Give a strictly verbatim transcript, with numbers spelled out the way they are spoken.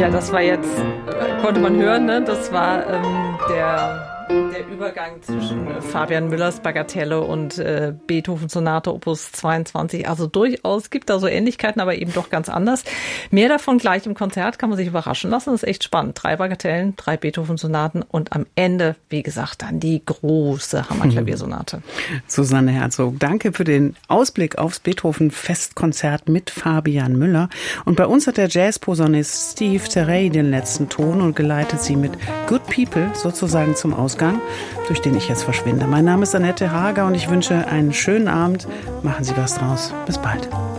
Ja, das war jetzt, äh, konnte man hören, ne? Das war ähm, der, der Übergang zwischen äh, Fabian Müllers Bagatelle und äh, Beethoven-Sonate Opus zweiundzwanzig. Also durchaus gibt da so Ähnlichkeiten, aber eben doch ganz anders. Mehr davon gleich im Konzert, kann man sich überraschen lassen. Das ist echt spannend. Drei Bagatellen, drei Beethoven-Sonaten und am Ende, wie gesagt, dann die große Hammerklaviersonate. Susanne Herzog, danke für den Ausblick aufs Beethoven-Festkonzert mit Fabian Müller. Und bei uns hat der Jazzposaunist Steve Terray den letzten Ton und geleitet sie mit Good People sozusagen zum Ausgang, durch den ich jetzt verschwinde. Mein Name ist Annette Hager und ich wünsche einen schönen Abend. Machen Sie was draus. Bis bald.